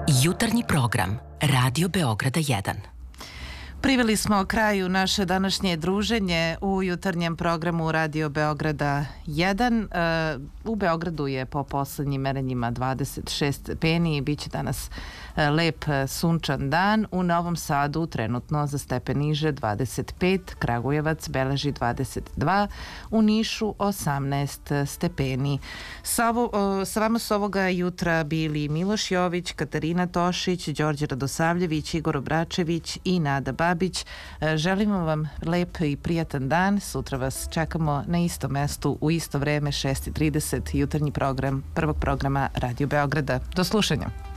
Jutarnji program Radio Beograda 1. Priveli smo kraju naše današnje druženje u jutarnjem programu Radio Beograda 1. U Beogradu je po poslednjim merenjima 26 stepeni i bit će danas lep sunčan dan. U Novom Sadu trenutno za stepen niže 25, Kragujevac beleži 22, u Nišu 18 stepeni. Sa vama su ovoga jutra bili Miloš Jović, Katarina Tošić, Đorđe Radosavljević, Igor Obračević i Nada Babić. Želimo vam lep i prijatan dan. Sutra vas čekamo na istom mestu u isto vreme 6:30, jutarnji program prvog programa Radio Beograda. Do slušanja.